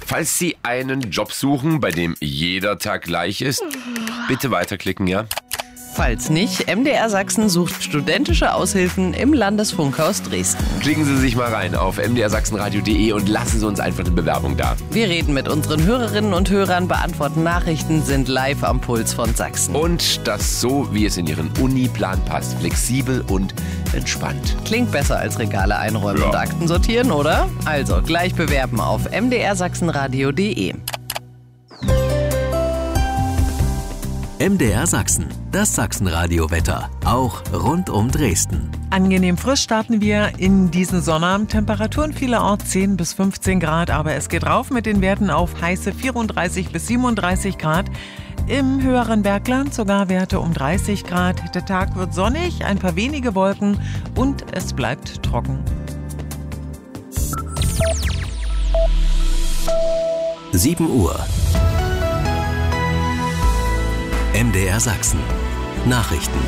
Falls Sie einen Job suchen, bei dem jeder Tag gleich ist, bitte weiterklicken, ja? Falls nicht, MDR Sachsen sucht studentische Aushilfen im Landesfunkhaus Dresden. Klicken Sie sich mal rein auf mdrsachsenradio.de und lassen Sie uns einfach eine Bewerbung da. Wir reden mit unseren Hörerinnen und Hörern, beantworten Nachrichten, sind live am Puls von Sachsen. Und das so, wie es in Ihren Uniplan passt. Flexibel und entspannt. Klingt besser als Regale einräumen und Akten sortieren, oder? Also gleich bewerben auf mdrsachsenradio.de. MDR Sachsen, das Sachsenradio-Wetter, auch rund um Dresden. Angenehm frisch starten wir in diesen Sommer. Temperaturen vielerorts 10 bis 15 Grad, aber es geht rauf mit den Werten auf heiße 34 bis 37 Grad. Im höheren Bergland sogar Werte um 30 Grad. Der Tag wird sonnig, ein paar wenige Wolken und es bleibt trocken. 7 Uhr. MDR Sachsen. Nachrichten.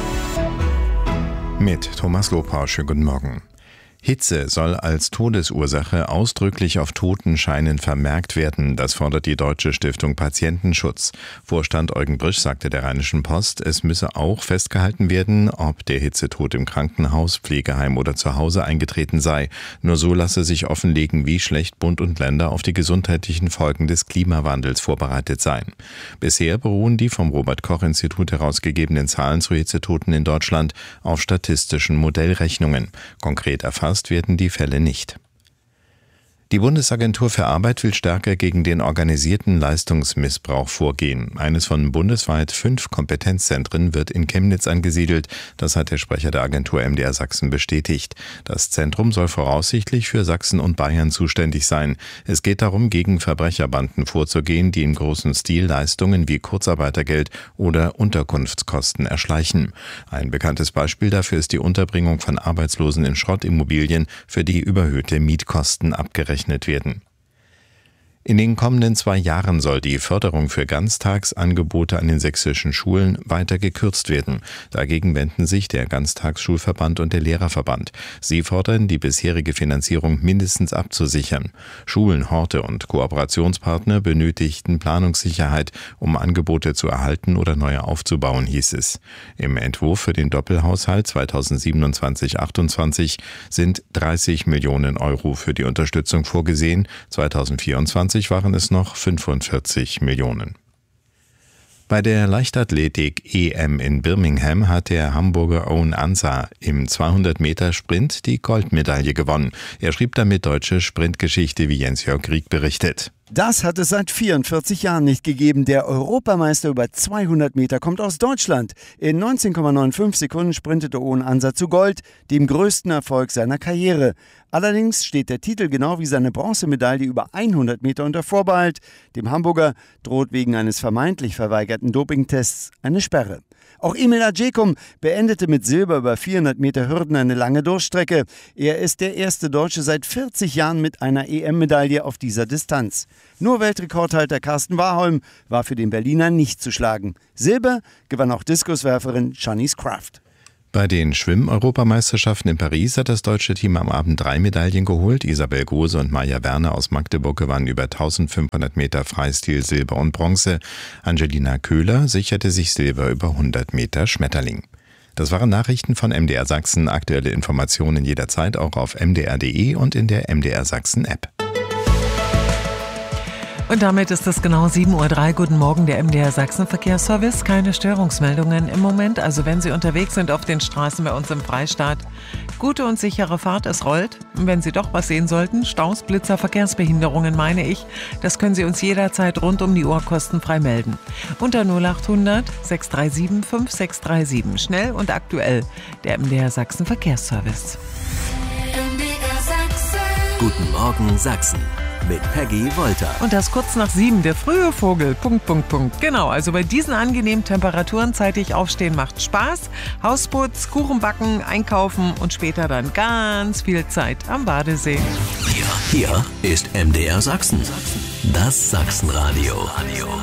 Mit Thomas Lopau, schönen guten Morgen. Hitze soll als Todesursache ausdrücklich auf Totenscheinen vermerkt werden. Das fordert die Deutsche Stiftung Patientenschutz. Vorstand Eugen Brisch sagte der Rheinischen Post, es müsse auch festgehalten werden, ob der Hitzetod im Krankenhaus, Pflegeheim oder zu Hause eingetreten sei. Nur so lasse sich offenlegen, wie schlecht Bund und Länder auf die gesundheitlichen Folgen des Klimawandels vorbereitet seien. Bisher beruhen die vom Robert-Koch-Institut herausgegebenen Zahlen zu Hitzetoten in Deutschland auf statistischen Modellrechnungen. Konkret erfasst werden die Fälle nicht. Die Bundesagentur für Arbeit will stärker gegen den organisierten Leistungsmissbrauch vorgehen. Eines von bundesweit 5 Kompetenzzentren wird in Chemnitz angesiedelt. Das hat der Sprecher der Agentur MDR Sachsen bestätigt. Das Zentrum soll voraussichtlich für Sachsen und Bayern zuständig sein. Es geht darum, gegen Verbrecherbanden vorzugehen, die im großen Stil Leistungen wie Kurzarbeitergeld oder Unterkunftskosten erschleichen. Ein bekanntes Beispiel dafür ist die Unterbringung von Arbeitslosen in Schrottimmobilien, für die überhöhte Mietkosten abgerechnet werden. In den kommenden 2 Jahren soll die Förderung für Ganztagsangebote an den sächsischen Schulen weiter gekürzt werden. Dagegen wenden sich der Ganztagsschulverband und der Lehrerverband. Sie fordern, die bisherige Finanzierung mindestens abzusichern. Schulen, Horte und Kooperationspartner benötigten Planungssicherheit, um Angebote zu erhalten oder neue aufzubauen, hieß es. Im Entwurf für den Doppelhaushalt 2027/28 sind 30 Millionen Euro für die Unterstützung vorgesehen. 2024 waren es noch 45 Millionen. Bei der Leichtathletik-EM in Birmingham hat der Hamburger Owen Ansah im 200-Meter-Sprint die Goldmedaille gewonnen. Er schrieb damit deutsche Sprintgeschichte, wie Jens-Jörg Rieck berichtet. Das hat es seit 44 Jahren nicht gegeben. Der Europameister über 200 Meter kommt aus Deutschland. In 19,95 Sekunden sprintete Owen Ansah zu Gold, dem größten Erfolg seiner Karriere. Allerdings steht der Titel genau wie seine Bronzemedaille über 100 Meter unter Vorbehalt. Dem Hamburger droht wegen eines vermeintlich verweigerten Dopingtests eine Sperre. Auch Emil Adjekum beendete mit Silber über 400 Meter Hürden eine lange Durchstrecke. Er ist der erste Deutsche seit 40 Jahren mit einer EM-Medaille auf dieser Distanz. Nur Weltrekordhalter Carsten Warholm war für den Berliner nicht zu schlagen. Silber gewann auch Diskuswerferin Shanice Kraft. Bei den Schwimm-Europameisterschaften in Paris hat das deutsche Team am Abend 3 Medaillen geholt. Isabel Gose und Maja Werner aus Magdeburg gewannen über 1500 Meter Freistil Silber und Bronze. Angelina Köhler sicherte sich Silber über 100 Meter Schmetterling. Das waren Nachrichten von MDR Sachsen. Aktuelle Informationen jederzeit auch auf mdr.de und in der MDR Sachsen App. Und damit ist es genau 7:03 Uhr. Guten Morgen, der MDR Sachsen Verkehrsservice. Keine Störungsmeldungen im Moment. Also wenn Sie unterwegs sind auf den Straßen bei uns im Freistaat, gute und sichere Fahrt, es rollt. Und wenn Sie doch was sehen sollten, Staus, Blitzer, Verkehrsbehinderungen, meine ich, das können Sie uns jederzeit rund um die Uhr kostenfrei melden. Unter 0800 637 5637. Schnell und aktuell. Der MDR Sachsen Verkehrsservice. MDR Sachsen. Guten Morgen Sachsen. Mit Peggy Wolter. Und das kurz nach 7, der frühe Vogel, ... Genau, also bei diesen angenehmen Temperaturen zeitig aufstehen macht Spaß. Hausputz, Kuchen backen, einkaufen und später dann ganz viel Zeit am Badesee. Hier ist MDR Sachsen. Das Sachsenradio.